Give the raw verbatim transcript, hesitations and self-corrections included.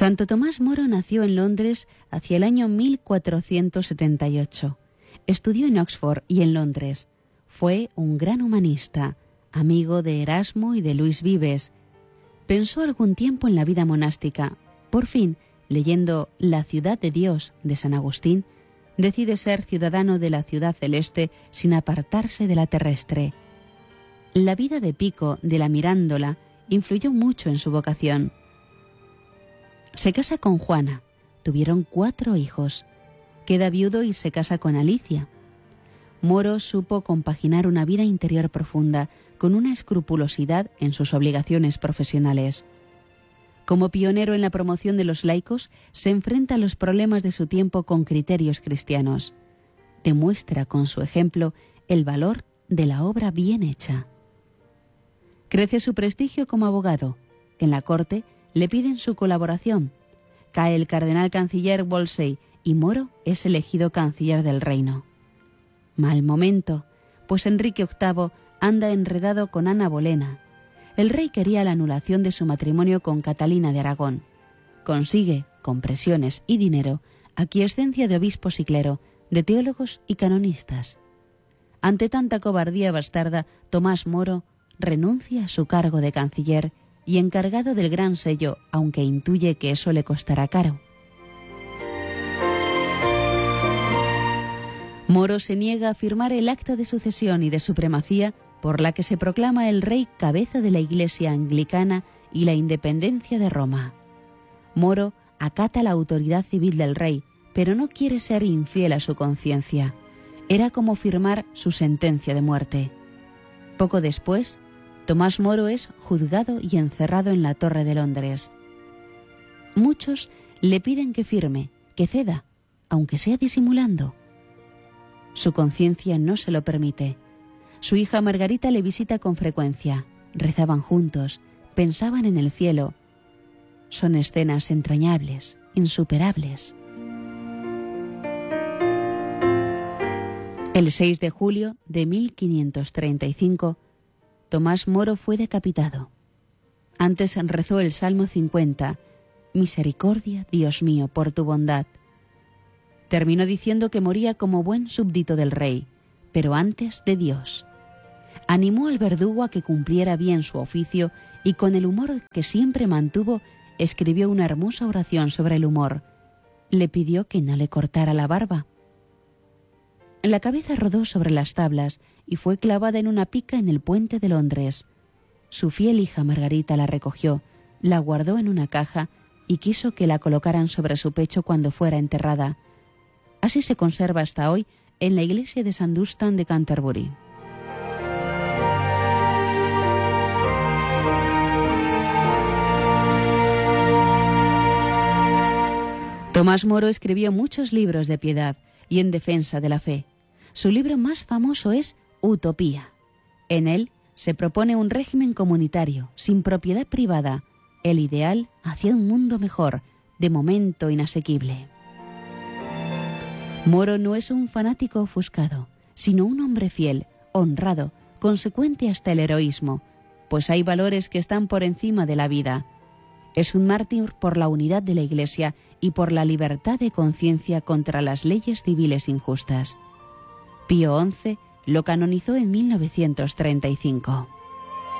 Santo Tomás Moro nació en Londres hacia el año mil cuatrocientos setenta y ocho. Estudió en Oxford y en Londres. Fue un gran humanista, amigo de Erasmo y de Luis Vives. Pensó algún tiempo en la vida monástica. Por fin, leyendo La ciudad de Dios de San Agustín, decide ser ciudadano de la ciudad celeste sin apartarse de la terrestre. La vida de Pico de la Mirándola influyó mucho en su vocación. Se casa con Juana, tuvieron cuatro hijos. Queda viudo y se casa con Alicia. Moro supo compaginar una vida interior profunda con una escrupulosidad en sus obligaciones profesionales. Como pionero en la promoción de los laicos, se enfrenta a los problemas de su tiempo con criterios cristianos. Demuestra con su ejemplo el valor de la obra bien hecha. Crece su prestigio como abogado. En la corte le piden su colaboración. Cae el cardenal canciller Wolsey y Moro es elegido canciller del reino. Mal momento, pues Enrique octavo anda enredado con Ana Bolena. El rey quería la anulación de su matrimonio con Catalina de Aragón. Consigue, con presiones y dinero, aquiescencia de obispos y clero, de teólogos y canonistas. Ante tanta cobardía bastarda, Tomás Moro renuncia a su cargo de canciller y encargado del gran sello, aunque intuye que eso le costará caro. Moro se niega a firmar el acta de sucesión y de supremacía por la que se proclama el rey cabeza de la Iglesia anglicana y la independencia de Roma. Moro acata la autoridad civil del rey, pero no quiere ser infiel a su conciencia. Era como firmar su sentencia de muerte. Poco después, Tomás Moro es juzgado y encerrado en la Torre de Londres. Muchos le piden que firme, que ceda, aunque sea disimulando. Su conciencia no se lo permite. Su hija Margarita le visita con frecuencia. Rezaban juntos, pensaban en el cielo. Son escenas entrañables, insuperables. El seis de julio de mil quinientos treinta y cinco, Tomás Moro fue decapitado. Antes rezó el Salmo cincuenta, «Misericordia, Dios mío, por tu bondad». Terminó diciendo que moría como buen súbdito del rey, pero antes de Dios. Animó al verdugo a que cumpliera bien su oficio y con el humor que siempre mantuvo, escribió una hermosa oración sobre el humor. Le pidió que no le cortara la barba. La cabeza rodó sobre las tablas y fue clavada en una pica en el puente de Londres. Su fiel hija Margarita la recogió, la guardó en una caja y quiso que la colocaran sobre su pecho cuando fuera enterrada. Así se conserva hasta hoy en la iglesia de San Dunstan de Canterbury. Tomás Moro escribió muchos libros de piedad y en defensa de la fe. Su libro más famoso es Utopía. En él se propone un régimen comunitario, sin propiedad privada, el ideal hacia un mundo mejor, de momento inasequible. Moro no es un fanático ofuscado, sino un hombre fiel, honrado, consecuente hasta el heroísmo, pues hay valores que están por encima de la vida. Es un mártir por la unidad de la Iglesia y por la libertad de conciencia contra las leyes civiles injustas. Pío once lo canonizó en mil novecientos treinta y cinco.